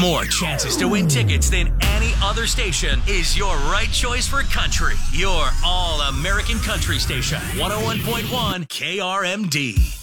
more chances to win tickets than any other station is your right choice for country. Your all-American country station, 101.1 KRMD.